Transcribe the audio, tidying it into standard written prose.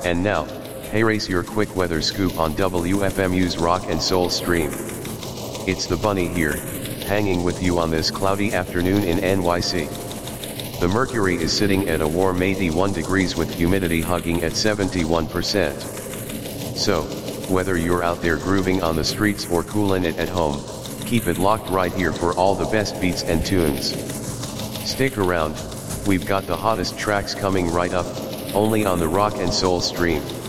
And now, hey race your quick weather scoop on WFMU's Rock and Soul stream. It's the bunny here, hanging with you on this cloudy afternoon in NYC. The mercury is sitting at a warm 81 degrees with humidity hugging at 71%. So, whether you're out there grooving on the streets or coolin' it at home, keep it locked right here for all the best beats and tunes. Stick around, we've got the hottest tracks coming right up, only on the Rock and Soul stream.